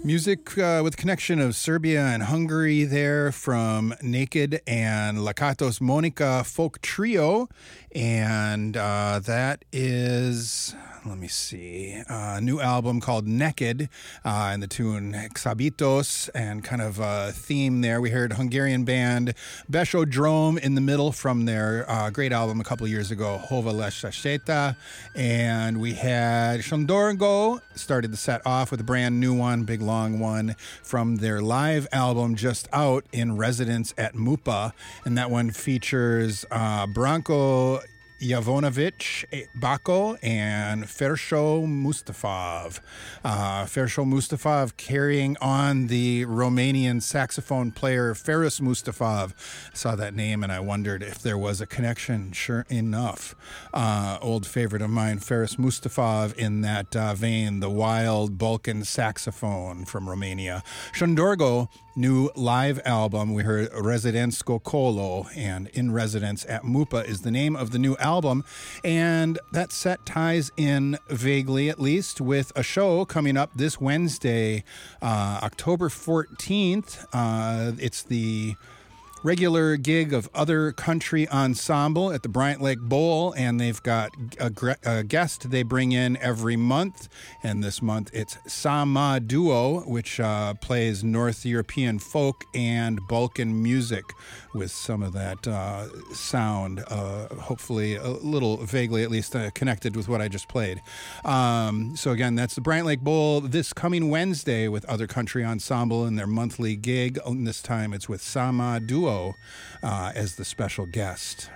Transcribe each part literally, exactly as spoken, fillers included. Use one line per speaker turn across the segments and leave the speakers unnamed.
Music uh, with connection of Serbia and Hungary there from Naked and Lakatos Monica Folk Trio. And uh, that is, let me see, a new album called Naked, uh, and the tune Xabitos, and kind of a theme there. We heard Hungarian band Beshodrome in the middle from their uh, great album a couple years ago, Hova Lesasheta. And we had Shondorgo started the set off with a brand new one, big long one, from their live album just out in residence at Mupa. And that one features uh, Branko Javonovic Bako and Fersho Mustafov. Uh, Fersho Mustafov carrying on the Romanian saxophone player Feris Mustafov. Saw that name and I wondered if there was a connection. Sure enough. Uh, old favorite of mine, Feris Mustafov, in that uh, vein, the wild Balkan saxophone from Romania. Shondorgo, new live album. We heard Rezidensko Kolo, and In Residence at Mupa is the name of the new album. And that set ties in, vaguely at least, with a show coming up this Wednesday, uh, October fourteenth. Uh, it's the regular gig of Other Country Ensemble at the Bryant Lake Bowl, and they've got a, a guest they bring in every month, and this month it's Sama Duo, which uh, plays North European folk and Balkan music with some of that uh, sound, uh, hopefully a little vaguely at least uh, connected with what I just played. Um, so again, that's the Bryant Lake Bowl this coming Wednesday with Other Country Ensemble and their monthly gig. And this time it's with Sama Duo Uh, as the special guest.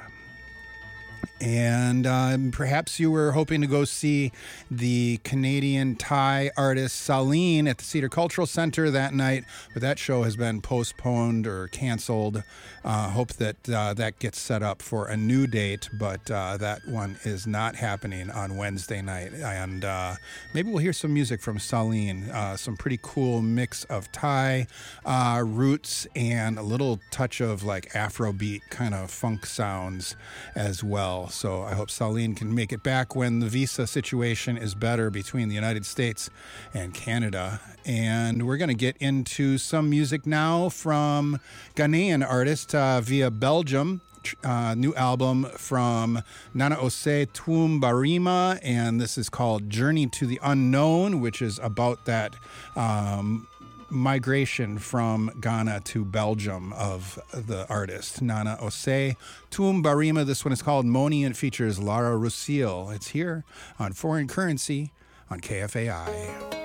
And um, perhaps you were hoping to go see the Canadian Thai artist Saleen at the Cedar Cultural Center that night, but that show has been postponed or canceled. Uh, hope that uh, that gets set up for a new date, but uh, that one is not happening on Wednesday night. And uh, maybe we'll hear some music from Saleen, uh, some pretty cool mix of Thai uh, roots and a little touch of like Afrobeat kind of funk sounds as well. So I hope Saleen can make it back when the visa situation is better between the United States and Canada. And we're going to get into some music now from Ghanaian artist uh, via Belgium. Uh, new album from Nana Ose Tum Barima, and this is called Journey to the Unknown, which is about that um, migration from Ghana to Belgium of the artist Nana Ose Tum Barima. This one is called Moni and features Lara Russil. It's here on Foreign Currency on K F A I.